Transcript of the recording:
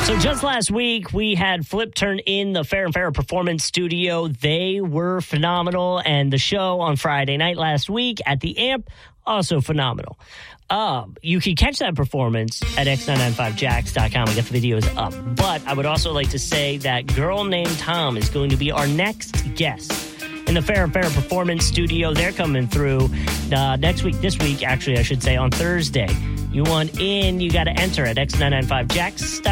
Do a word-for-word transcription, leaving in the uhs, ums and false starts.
So just last week, we had Flip turn in the Fair and Fair Performance Studio. They were phenomenal, and the show on Friday night last week at the Amp, also phenomenal. Um, you can catch that performance at x nine nine five jacks dot com. We got the videos up. But I would also like to say that Girl Named Tom is going to be our next guest in the Fair and Fair Performance Studio. They're coming through uh, next week, this week, actually, I should say, on Thursday. You want in, you got to enter at x nine nine five jacks dot com.